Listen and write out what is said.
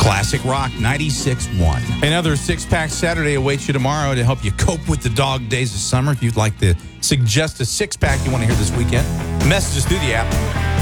Classic Rock 96.1. Another six-pack Saturday awaits you tomorrow to help you cope with the dog days of summer. If you'd like to suggest a six-pack you want to hear this weekend, message us through the app.